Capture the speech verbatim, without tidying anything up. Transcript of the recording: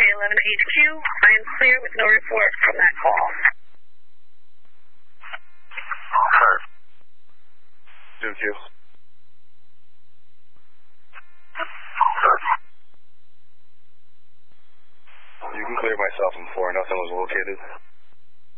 eleven H Q. I am clear with no report from that call. Heard. two Q. Heard. You can clear myself from four. Nothing was located.